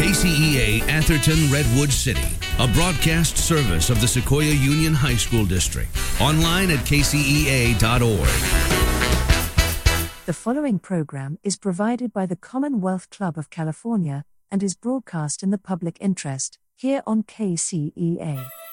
KCEA Atherton Redwood City, a broadcast service of the Sequoia Union High School District. Online at kcea.org. The following program is provided by the Commonwealth Club of California and is broadcast in the public interest, here on KCEA.